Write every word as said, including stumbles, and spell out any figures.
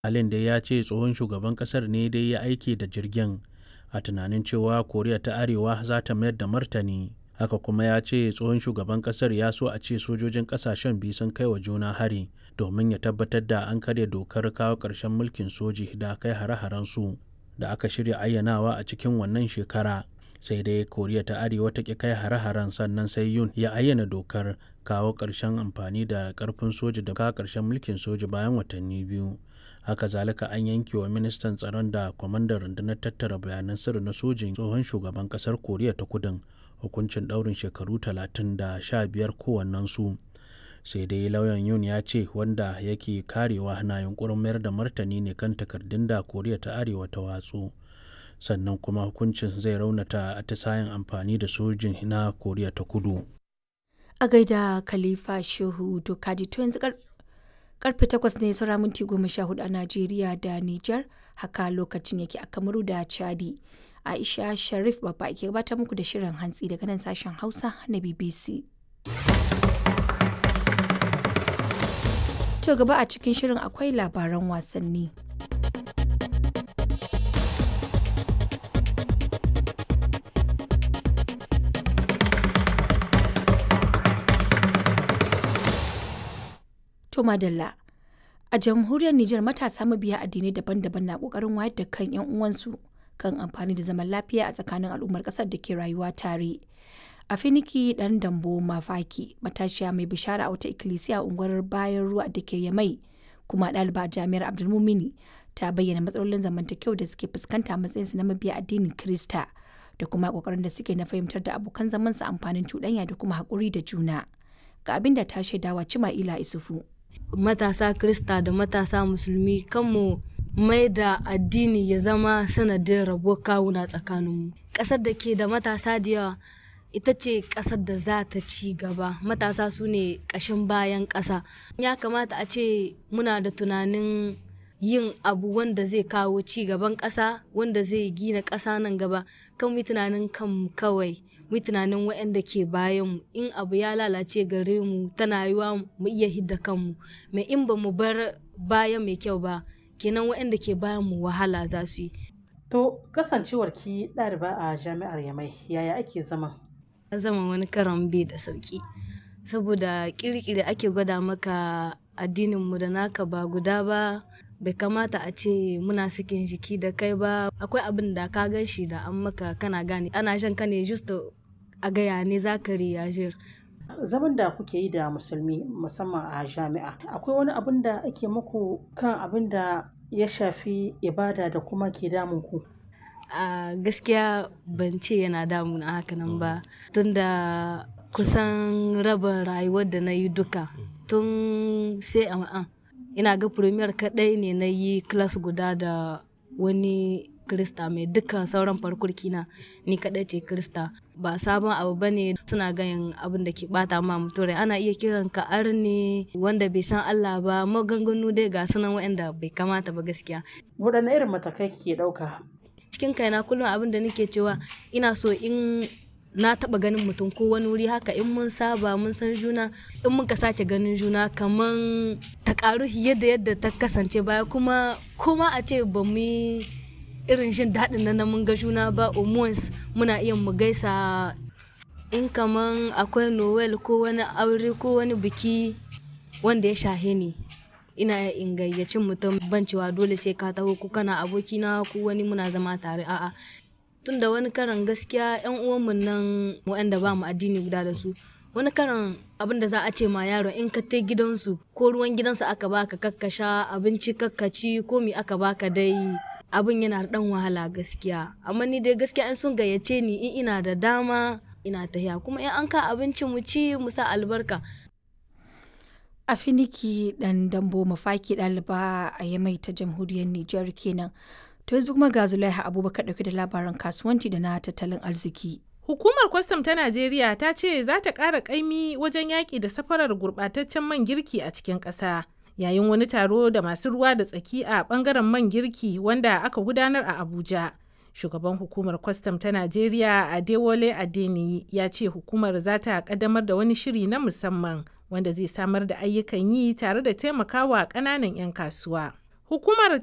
Alin dai ya ce tsohon shugaban kasar ne dai ya aike da jirgin a tunanin cewa Koriya ta Arewa za ta mayar da martani. Haka kuma ya ce tsohon shugaban kasar ya so a ce sojojin kasashen biyu sun kai wa juna hari domin ya tabbatar da an karya dokar kawo ƙarshen mulkin soji da kai hare-haren su da aka shirya ayyanawa a cikin wannan shekara. Sai dai Koriya ta Arewa ta ƙi kai hare-haren, sannan sai Yun ya ayyana dokar kawo ƙarshen amfani da ƙarfin soji da kawo ƙarshen mulkin soji bayan watanni biyu. Haka zalika an yanke wa ministan tsaron da kwamandan rundunar tattara bayanan sirri na sojin tsohon shugaban kasar Koriya ta Kudun hukuncin ɗaurin shekaru talatin da sha biyar kowannensu. Sai dai lauyan Yun ya ce wanda yake karewa na yunkurin mayar da martani ne kan takardun da Koriya ta Arewa ta watsu, sannan kuma hukuncin zai raunata atisayen amfani da sojin na Koriya ta Kudu. A gaida Khalifa Shehu Dokaji, to yanzu karfe takwas ne saura minti goma sha hudu a Najeriya da Nijar, haka lokacin yake a Kamaru da Chadi. Aisha Sharif babba ke gabatar muku da shirin hantsi daga nan sashen Hausa na B B C. To gaba a cikin shirin akwai labaran wasanni. To madalla, a jamhuriyar Nijar matasa mabiya addinai daban-daban na kokarin wayar da kan 'yan uwansu kan amfani da zaman lafiya a tsakanin al'ummar kasar da ke rayuwa tare. A Finiki dan Dambo Mafaki, matashiya mai bishara a wata ikkilisiya a unguwar bayan ruwa da ke Yamai kuma ɗaliba a jami'ar Abdulmumini, ta bayyana matsalolin zamantakewa da suke fuskanta matsayinsu na mabiya addinin Kirista da kuma kokarin da suke na fahimtar da abokan zamansu amfanin cuɗanya da kuma haƙuri da juna. Ga abin da ta shaidawa Cima'ila Isufu. Matasa Krista da matasa Musulmi kanmu mai da addini ya zama sanadin rabo kawuna tsakaninmu. Ƙasar da ke da matasa da yawa ita ce ƙasar da za ta ci gaba. Matasa su ne ƙashin bayan ƙasa. Ya kamata a ce muna da tunanin yin abu wanda zai kawo ci gaban ƙasa, wanda zai gina ƙasa nan gaba. Kan mu tunanin kanmu kawai, mu tunanin waɗanda ke bayan mu. In abu ya lalace gare mu tana yiwa mu iya hidda kanmu. Mai in ba mu bar baya mai kyau ba, kenan waɗanda ke bayan mu wahala za su yi. To kasancewar ki ɗaliba a jami'ar Yamai, yaya ake zama? Zama wani karan bai da sauki, saboda kirkiri ake gwada maka addinin mu da naka ba guda ba. Bai kamata a ce muna sakin jiki da kai ba. Akwai abin da ka gan shi da an maka kana gane ana jan ka ne just a gaya ne za ka riyajir. Zaman da kuke yi da musulmi musamman a jami'a, akwai wani abin da ake muku kan abin da ya shafi ibada da kuma ke damun ku? A gaskiya ban ce yana damuna hakanan ba, tunda kusan rabin rayuwar da na yi duka tun sai a ina ga premier kaɗai ne na yi class guda da wani Krista, mai dukkan sauran farkurki na ni kaɗai ce Krista. Ba sabon abu ba ne, suna ganin abin da ke bata ma mutum rai. Ana iya kiran ka arne wanda bai san Allah ba, maganganu dai ga sunan waɗanda bai kamata ba gaskiya. Waɗanne irin matakai ke ɗauka? Cikin kaina kullum abin da nake cewa ina so in na taba ganin mutum ko wani wuri haka, in mun saba mun san juna, in muka sace ganin juna kaman ta karu yadda yadda ta kasance baya, kuma kuma a ce ba mu irin jin daɗin nan mun ga juna ba, omons muna iya mu gaisa. In kaman akwai Noel ko wani aure ko wani biki wanda ya shahe ni, ina in gayyaci mutum, ban cewa dole sai ka taho ko kana abokina ko wani muna zama tare, a'a. Tun da wani karan gaskiya yan uwanmu nan waɗanda ba mu addini guda da su, wani karan abin da za a ce ma yaro in ka tai gidansu ko ruwan gidansu aka baka kakkasha, abinci kakkaci ko mi aka baka dai, abin yana dan wahala gaskiya. Amma ni dai gaskiya in sun gayyace ni, in ina da dama ina tahiya, kuma in an ka abinci mu ci mu sa albarka. A Finiki dan Dambo Mafaki, ɗaliba a Yamai ta jamhuriyar Nijar kenan. To yanzu kuma ga Zulaiha Abubakar ɗauke da labaran kasuwanci da na tattalin arziki. Hukumar kwastam ta Najeriya ta ce za ta ƙara ƙaimi wajen yaƙi da safarar gurɓataccen man girki a cikin ƙasa. Yayin wani taro da masu ruwa da tsaki a ɓangaren man girki wanda aka gudanar a Abuja. Shugaban hukumar kwastam ta Najeriya Adewole Adeniyi ya ce hukumar za ta ƙaddamar da wani shiri na musamman wanda zai samar da ayyukan yi tare da taimakawa ƙananan 'yan kasuwa. Hukumar